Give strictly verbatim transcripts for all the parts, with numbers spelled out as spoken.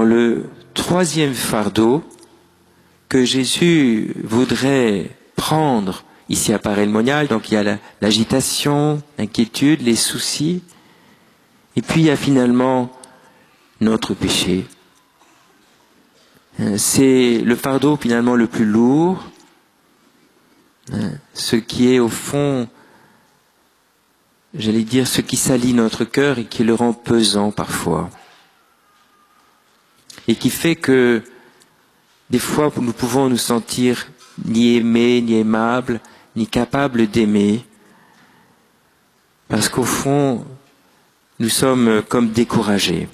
Alors le troisième fardeau que Jésus voudrait prendre ici à Paray-le-Monial, donc il y a la, l'agitation, l'inquiétude, les soucis, et puis il y a finalement notre péché. C'est le fardeau finalement le plus lourd, ce qui est au fond, j'allais dire, ce qui salit notre cœur et qui le rend pesant parfois. Et qui fait que des fois nous pouvons nous sentir ni aimés, ni aimables, ni capables d'aimer, parce qu'au fond, nous sommes comme découragés.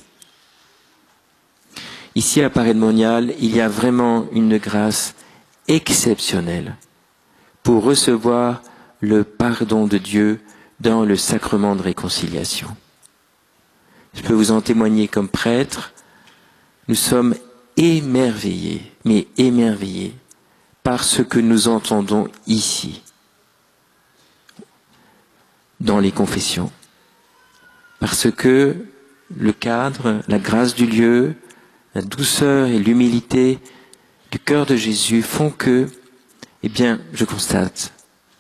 Ici à Paray-le-Monial, il y a vraiment une grâce exceptionnelle pour recevoir le pardon de Dieu dans le sacrement de réconciliation. Je peux vous en témoigner comme prêtre, nous sommes émerveillés, mais émerveillés par ce que nous entendons ici, dans les confessions, parce que le cadre, la grâce du lieu, la douceur et l'humilité du cœur de Jésus font que, eh bien, je constate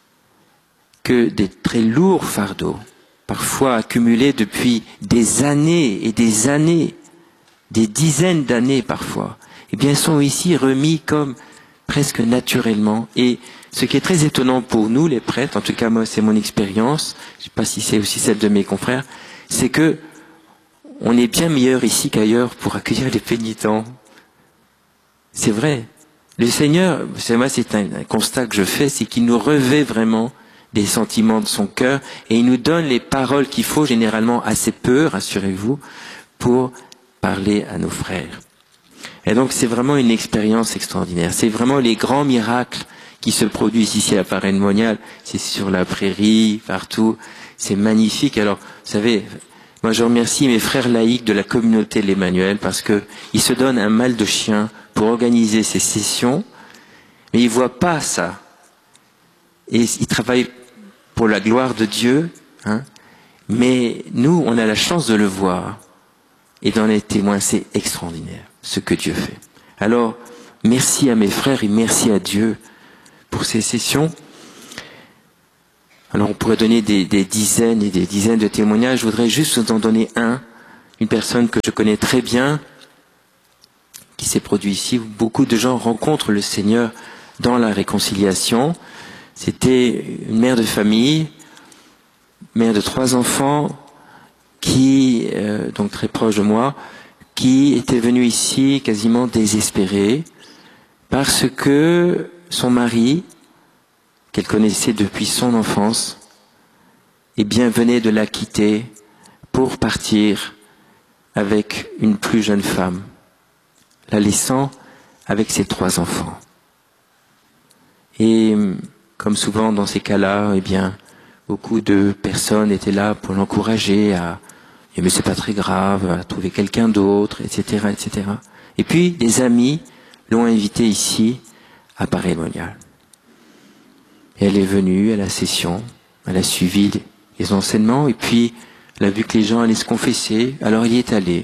que des très lourds fardeaux, parfois accumulés depuis des années et des années, des dizaines d'années parfois, eh bien, sont ici remis comme presque naturellement. Et ce qui est très étonnant pour nous, les prêtres, en tout cas moi c'est mon expérience, je ne sais pas si c'est aussi celle de mes confrères, c'est que on est bien meilleur ici qu'ailleurs pour accueillir les pénitents. C'est vrai. Le Seigneur, c'est moi, c'est un, un constat que je fais, c'est qu'il nous revêt vraiment des sentiments de son cœur et il nous donne les paroles qu'il faut, généralement assez peu, rassurez-vous, pour parler à nos frères. Et donc c'est vraiment une expérience extraordinaire. C'est vraiment les grands miracles qui se produisent ici à Paray-le-Monial. C'est sur la prairie, partout. C'est magnifique. Alors, vous savez, moi je remercie mes frères laïcs de la communauté de l'Emmanuel parce que ils se donnent un mal de chien pour organiser ces sessions, mais ils voient pas ça. Et ils travaillent pour la gloire de Dieu, hein. Mais nous, on a la chance de le voir. Et d'en être témoin, c'est extraordinaire, ce que Dieu fait. Alors, merci à mes frères et merci à Dieu pour ces sessions. Alors, on pourrait donner des, des dizaines et des dizaines de témoignages. Je voudrais juste vous en donner un. Une personne que je connais très bien, qui s'est produit ici. Beaucoup de gens rencontrent le Seigneur dans la réconciliation. C'était une mère de famille, mère de trois enfants, qui, euh, donc très proche de moi, qui était venue ici quasiment désespérée, parce que son mari, qu'elle connaissait depuis son enfance, eh bien venait de la quitter pour partir avec une plus jeune femme, la laissant avec ses trois enfants. Et comme souvent dans ces cas-là, eh bien, beaucoup de personnes étaient là pour l'encourager à « mais c'est pas très grave, à trouver quelqu'un d'autre, et cetera, et cetera » Et puis, des amis l'ont invitée ici, à Paray-le-Monial. Et elle est venue à la session, elle a suivi les enseignements, et puis elle a vu que les gens allaient se confesser, alors il y est allé.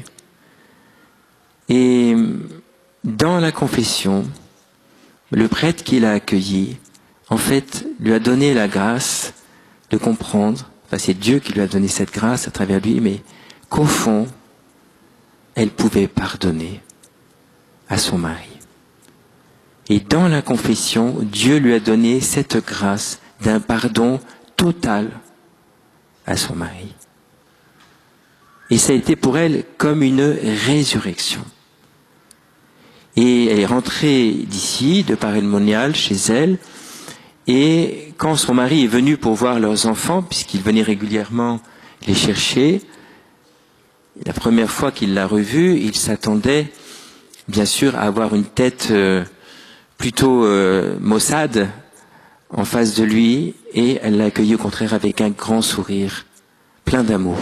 Et dans la confession, le prêtre qui l'a accueilli, en fait, lui a donné la grâce de comprendre, enfin c'est Dieu qui lui a donné cette grâce à travers lui, mais qu'au fond, elle pouvait pardonner à son mari. Et dans la confession, Dieu lui a donné cette grâce d'un pardon total à son mari. Et ça a été pour elle comme une résurrection. Et elle est rentrée d'ici, de Paray-le-Monial, chez elle, et quand son mari est venu pour voir leurs enfants, puisqu'il venait régulièrement les chercher, la première fois qu'il l'a revue, il s'attendait, bien sûr, à avoir une tête euh, plutôt euh, maussade en face de lui, et elle l'a accueilli au contraire avec un grand sourire, plein d'amour.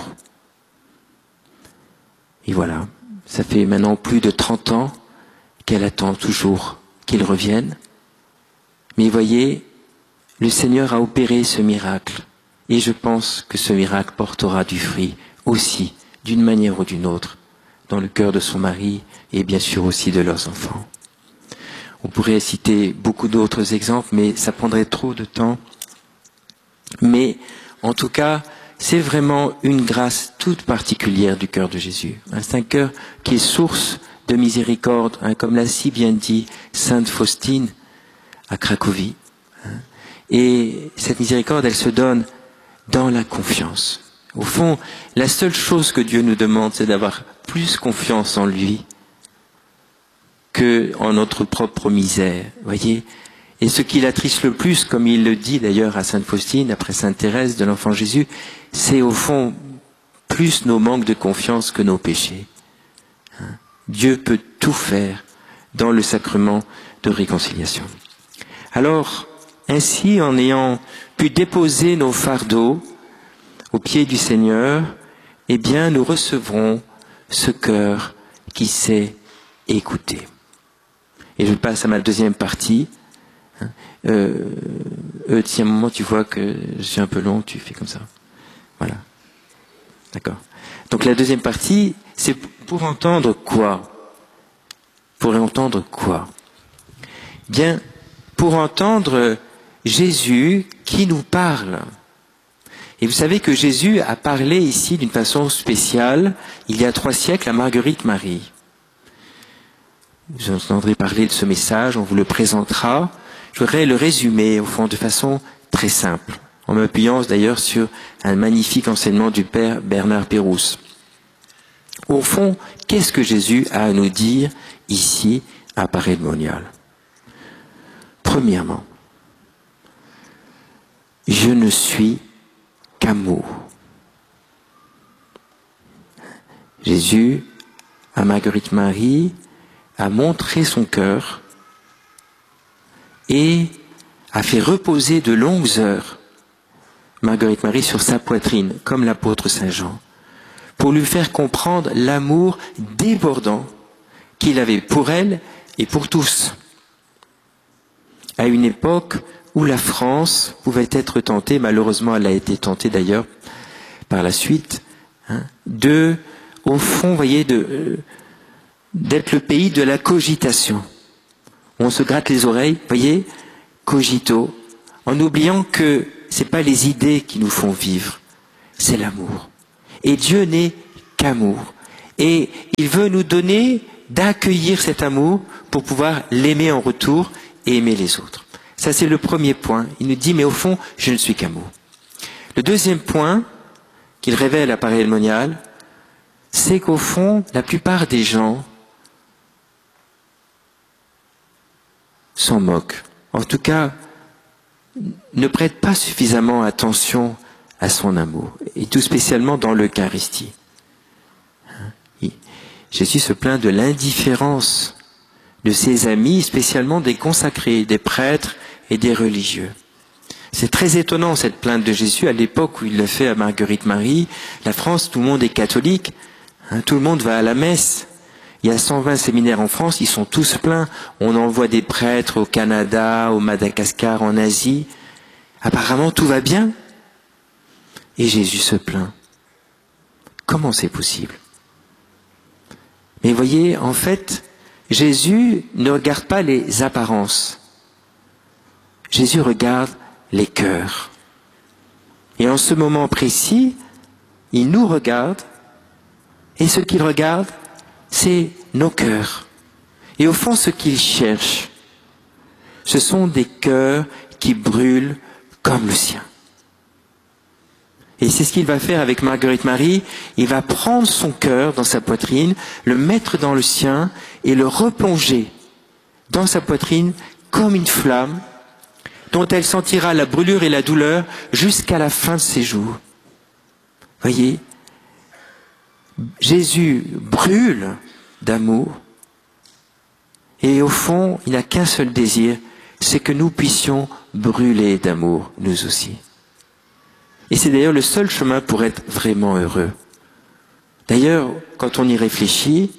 Et voilà, ça fait maintenant plus de trente ans qu'elle attend toujours qu'il revienne. Mais voyez, le Seigneur a opéré ce miracle, et je pense que ce miracle portera du fruit aussi, d'une manière ou d'une autre, dans le cœur de son mari et bien sûr aussi de leurs enfants. On pourrait citer beaucoup d'autres exemples, mais ça prendrait trop de temps. Mais en tout cas, c'est vraiment une grâce toute particulière du cœur de Jésus. C'est un cœur qui est source de miséricorde, hein, comme l'a si bien dit Sainte Faustine à Cracovie. Et cette miséricorde, elle se donne dans la confiance. Au fond, la seule chose que Dieu nous demande, c'est d'avoir plus confiance en lui que en notre propre misère, voyez. Et ce qui l'attriste le plus, comme il le dit d'ailleurs à Sainte Faustine, après Sainte Thérèse de l'Enfant Jésus, c'est au fond plus nos manques de confiance que nos péchés. Hein? Dieu peut tout faire dans le sacrement de réconciliation. Alors, ainsi, en ayant pu déposer nos fardeaux aux pieds du Seigneur, eh bien, nous recevrons ce cœur qui sait écouter. Et je passe à ma deuxième partie. Euh, euh, si à un moment tu vois que je suis un peu long, tu fais comme ça. Voilà. D'accord. Donc la deuxième partie, c'est pour entendre quoi? Pour entendre quoi? Bien, pour entendre Jésus qui nous parle. Et vous savez que Jésus a parlé ici d'une façon spéciale, il y a trois siècles, à Marguerite Marie. Vous entendrez parler de ce message, on vous le présentera. Je voudrais le résumer, au fond, de façon très simple, en m'appuyant d'ailleurs sur un magnifique enseignement du Père Bernard Pérouse. Au fond, qu'est-ce que Jésus a à nous dire ici à Paray-le-Monial? Premièrement, je ne suis qu'amour. Jésus, à Marguerite Marie, a montré son cœur et a fait reposer de longues heures Marguerite Marie sur sa poitrine, comme l'apôtre Saint Jean, pour lui faire comprendre l'amour débordant qu'il avait pour elle et pour tous. À une époque où la France pouvait être tentée, malheureusement elle a été tentée d'ailleurs par la suite, hein, de, au fond, vous voyez, de, euh, d'être le pays de la cogitation. On se gratte les oreilles, voyez, cogito, en oubliant que c'est pas les idées qui nous font vivre, c'est l'amour. Et Dieu n'est qu'amour. Et il veut nous donner d'accueillir cet amour pour pouvoir l'aimer en retour et aimer les autres. Ça, c'est le premier point. Il nous dit, mais au fond, je ne suis qu'amour. Le deuxième point qu'il révèle à Paray-le-Monial, c'est qu'au fond, la plupart des gens s'en moquent. En tout cas, ne prêtent pas suffisamment attention à son amour, et tout spécialement dans l'Eucharistie. Jésus se plaint de l'indifférence de ses amis, spécialement des consacrés, des prêtres et des religieux. C'est très étonnant cette plainte de Jésus à l'époque où il l'a fait à Marguerite Marie. La France, tout le monde est catholique, hein, tout le monde va à la messe. Il y a cent vingt séminaires en France, ils sont tous pleins. On envoie des prêtres au Canada, au Madagascar, en Asie. Apparemment, tout va bien. Et Jésus se plaint. Comment c'est possible? Mais voyez, en fait, Jésus ne regarde pas les apparences. Jésus regarde les cœurs. Et en ce moment précis, il nous regarde, et ce qu'il regarde, c'est nos cœurs. Et au fond, ce qu'il cherche, ce sont des cœurs qui brûlent comme le sien. Et c'est ce qu'il va faire avec Marguerite Marie. Il va prendre son cœur dans sa poitrine, le mettre dans le sien et le replonger dans sa poitrine comme une flamme dont elle sentira la brûlure et la douleur jusqu'à la fin de ses jours. Voyez, Jésus brûle d'amour et au fond, il n'a qu'un seul désir, c'est que nous puissions brûler d'amour, nous aussi. Et c'est d'ailleurs le seul chemin pour être vraiment heureux. D'ailleurs, quand on y réfléchit,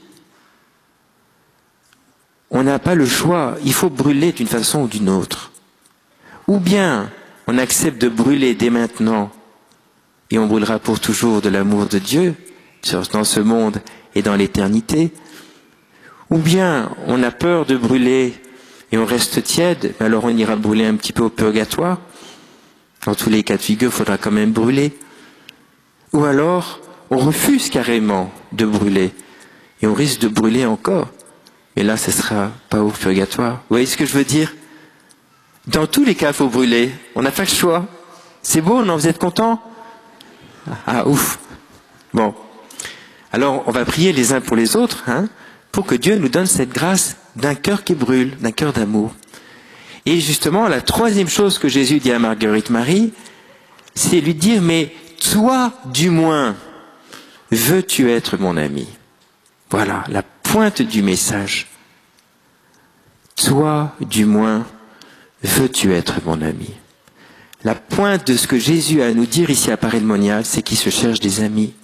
on n'a pas le choix, il faut brûler d'une façon ou d'une autre. Ou bien on accepte de brûler dès maintenant et on brûlera pour toujours de l'amour de Dieu dans ce monde et dans l'éternité. Ou bien on a peur de brûler et on reste tiède, alors on ira brûler un petit peu au purgatoire. Dans tous les cas de figure, il faudra quand même brûler. Ou alors on refuse carrément de brûler et on risque de brûler encore. Mais là, ce ne sera pas au purgatoire. Vous voyez ce que je veux dire? Dans tous les cas, il faut brûler. On n'a pas le choix. C'est beau, non? Vous êtes contents? Ah, ouf. Bon. Alors, on va prier les uns pour les autres, hein, pour que Dieu nous donne cette grâce d'un cœur qui brûle, d'un cœur d'amour. Et justement, la troisième chose que Jésus dit à Marguerite Marie, c'est lui dire, mais toi, du moins, veux-tu être mon ami? Voilà, la pointe du message. Toi, du moins, veux-tu être mon ami? La pointe de ce que Jésus a à nous dire ici à Paray-le-Monial, c'est qu'il se cherche des amis.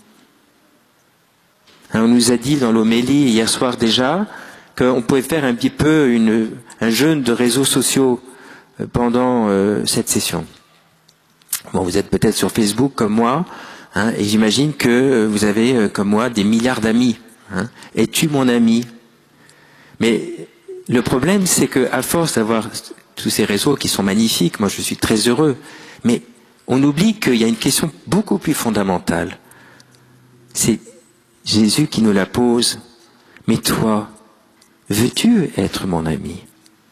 On nous a dit dans l'homélie hier soir déjà qu'on pouvait faire un petit peu une, un jeûne de réseaux sociaux pendant euh, cette session. Bon, vous êtes peut-être sur Facebook comme moi, hein, et j'imagine que vous avez, euh, comme moi, des milliards d'amis. Hein. Es-tu mon ami? Mais le problème, c'est que à force d'avoir tous ces réseaux qui sont magnifiques, moi je suis très heureux, mais on oublie qu'il y a une question beaucoup plus fondamentale. C'est Jésus qui nous la pose. Mais toi, veux-tu être mon ami?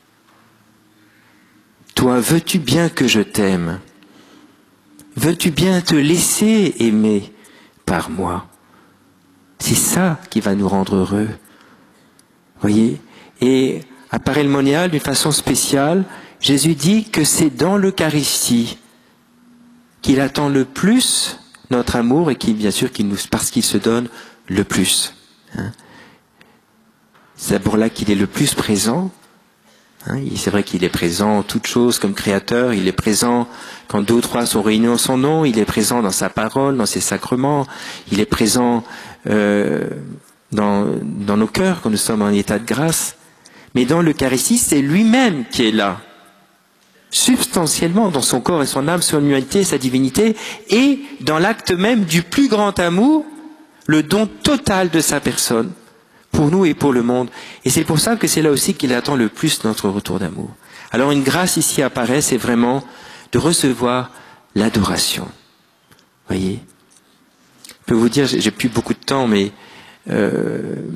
Toi, veux-tu bien que je t'aime? Veux-tu bien te laisser aimer par moi? C'est ça qui va nous rendre heureux. Voyez? Et à Paray-le-Monial, d'une façon spéciale, Jésus dit que c'est dans l'Eucharistie qu'il attend le plus notre amour et qu'il, bien sûr, qu'il nous, parce qu'il se donne le plus. Hein. C'est d'abord là qu'il est le plus présent. Hein. C'est vrai qu'il est présent en toutes choses comme créateur, il est présent quand deux ou trois sont réunis en son nom, il est présent dans sa parole, dans ses sacrements, il est présent euh, dans, dans nos cœurs quand nous sommes en état de grâce. Mais dans l'Eucharistie, c'est lui-même qui est là, substantiellement, dans son corps et son âme, son humanité, sa divinité, et dans l'acte même du plus grand amour, le don total de sa personne, pour nous et pour le monde. Et c'est pour ça que c'est là aussi qu'il attend le plus notre retour d'amour. Alors une grâce ici apparaît, c'est vraiment de recevoir l'adoration. Voyez? Je peux vous dire, j'ai plus beaucoup de temps, mais... Euh,